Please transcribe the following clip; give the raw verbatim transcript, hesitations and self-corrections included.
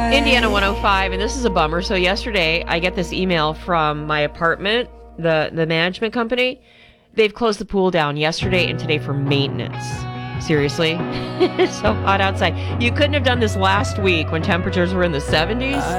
five. Indiana one oh five, and this is a bummer. So yesterday, I get this email from my apartment, the the management company. They've closed the pool down yesterday and today for maintenance. Seriously? It's so hot outside. You couldn't have done this last week when temperatures were in the seventies.